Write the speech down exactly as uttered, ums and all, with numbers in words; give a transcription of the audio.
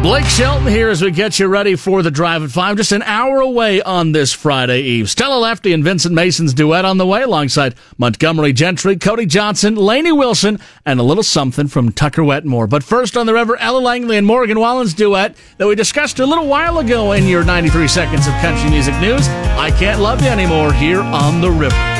Blake Shelton here as we get you ready for the Drive at five, just an hour away on this Friday Eve. Stella Lefty and Vincent Mason's duet on the way, alongside Montgomery Gentry, Cody Johnson, Lainey Wilson, and a little something from Tucker Wetmore. But first on the river, Ella Langley and Morgan Wallen's duet that we discussed a little while ago in your ninety-three seconds of country music news. I Can't Love You Anymore here on the river.